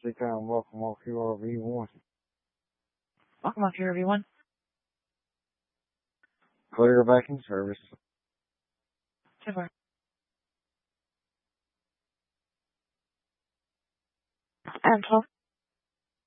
Seacom, welcome on QRV1. Welcome on QRV1. Clear back in service. Super. And 12.